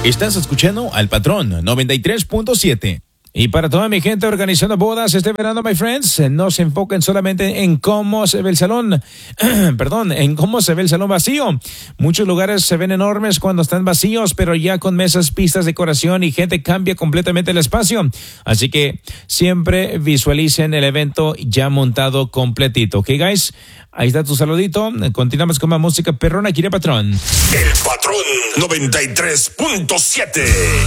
Estás escuchando al Patrón 93.7. Y para toda mi gente organizando bodas este verano, my friends, no se enfoquen solamente en cómo se ve el salón, en cómo se ve el salón vacío. Muchos lugares se ven enormes cuando están vacíos, pero ya con mesas, pistas, decoración y gente cambia completamente el espacio. Así que siempre visualicen el evento ya montado completito. ¿Ok, guys? Ahí está tu saludito. Continuamos con más música perrona aquí de Patrón. El Patrón 93.7.